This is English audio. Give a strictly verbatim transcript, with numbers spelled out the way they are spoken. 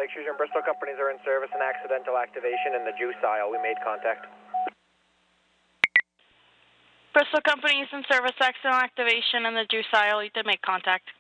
Extrusion, Bristol companies are in service and accidental activation in the juice aisle. We made contact. Bristol companies in service, accidental activation in the juice aisle. You did make contact.